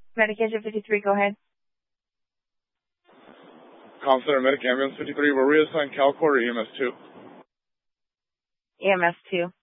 Medication 53, go ahead. Comm Center, Medic Ambulance 53, were we assigned CalCore or EMS 2? EMS 2.